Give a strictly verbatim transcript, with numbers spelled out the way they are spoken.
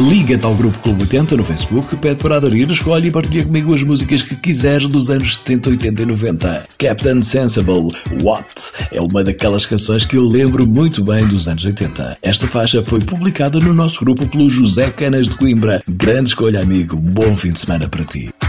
Liga-te ao Grupo Clube oitenta no Facebook, pede para aderir, escolhe e partilha comigo as músicas que quiseres dos anos setenta, oitenta e noventa. Captain Sensible, What? É uma daquelas canções que eu lembro muito bem dos anos oitenta. Esta faixa foi publicada no nosso grupo pelo José Canas de Coimbra. Grande escolha, amigo. Um bom fim de semana para ti.